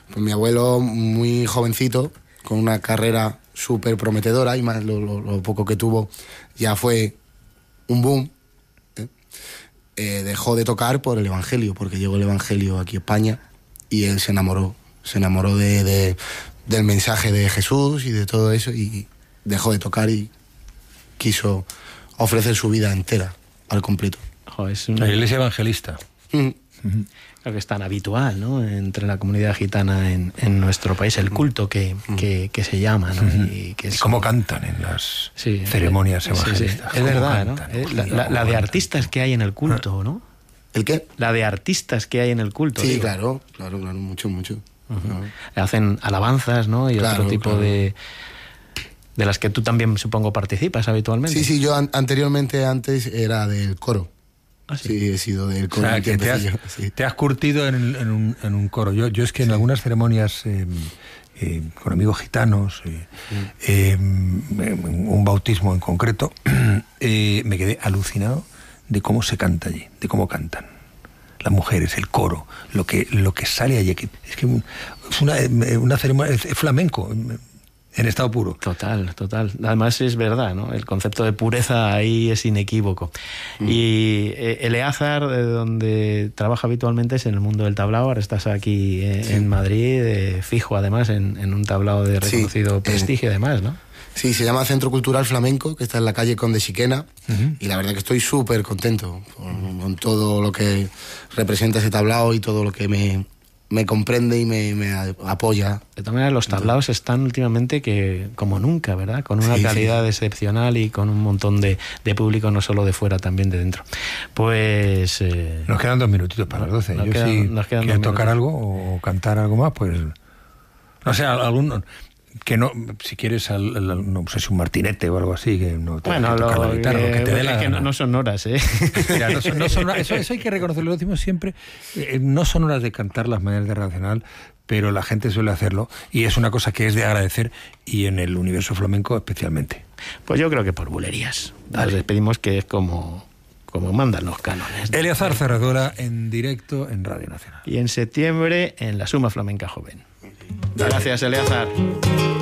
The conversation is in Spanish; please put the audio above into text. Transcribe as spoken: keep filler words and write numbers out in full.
Pues mi abuelo, muy jovencito, con una carrera súper prometedora, y más lo, lo, lo poco que tuvo, ya fue un boom. ¿eh? Eh, dejó de tocar por el Evangelio, porque llegó el Evangelio aquí a España, y él se enamoró, se enamoró de, de, del mensaje de Jesús y de todo eso, y dejó de tocar y quiso ofrecer su vida entera, al completo. Oh, es una... La iglesia evangelista. Mm. Uh-huh. Creo que es tan habitual, ¿no?, entre la comunidad gitana en, en nuestro país, el culto que, que, que se llama, ¿no? Uh-huh. Y, que es... y cómo cantan en las sí, ceremonias sí, evangelistas. Sí, sí. Es verdad, cantan, ¿no? La, la, la de artistas que hay en el culto, ¿no? ¿El qué? La de artistas que hay en el culto. Sí, digo. claro, claro, claro, mucho, mucho. Uh-huh. Claro. Hacen alabanzas, ¿no? Y claro, otro tipo claro. de... de las que tú también, supongo, participas habitualmente. Sí, sí, yo an- anteriormente, antes, era del coro. ¿Ah, sí? Sí, he sido del O coro. sea, que que te has, yo, sí. te has curtido en, en, un, en un coro. Yo, yo es que en sí. algunas ceremonias eh, eh, con amigos gitanos, eh, mm. eh, un bautismo en concreto, eh, me quedé alucinado de cómo se canta allí, de cómo cantan las mujeres, el coro, lo que lo que sale allí. Que, es que es una, una ceremonia, es flamenco, en estado puro. Total, total. Además es verdad, ¿no? El concepto de pureza ahí es inequívoco. Mm. Y eh, Eleazar, de donde trabaja habitualmente, es en el mundo del tablao. Ahora estás aquí eh, sí. en Madrid, eh, fijo además en, en un tablao de reconocido sí. prestigio, eh, además, ¿no? Sí, se llama Centro Cultural Flamenco, que está en la calle Conde Siquena, uh-huh. y la verdad que estoy súper contento con, con todo lo que representa ese tablao y todo lo que me... me comprende y me, me apoya. De todas maneras, los tablaos están últimamente que como nunca, ¿verdad? Con una sí, calidad sí. excepcional y con un montón de, de público, no solo de fuera, también de dentro. Pues... Eh, nos quedan dos minutitos para las doce. Yo quedan, si nos quedan quiero tocar algo o cantar algo más, pues... No sé, algún... que no, si quieres, al, al, no sé si un martinete o algo así, que no te bueno, que tocar lo, la guitarra, que, lo que te dé es la que gana. No, no son horas, ¿eh? Mira, no son, no son, eso, eso hay que reconocerlo, lo decimos siempre, eh, no son horas de cantar las mañanas de Radio Nacional, pero la gente suele hacerlo y es una cosa que es de agradecer, y en el universo flamenco especialmente. Pues yo creo que por bulerías. Nos despedimos, que es como... como mandan los cánones. Eleazar Ferradura en directo en Radio Nacional. Y en septiembre en la Suma Flamenca Joven. Gracias, Eleazar.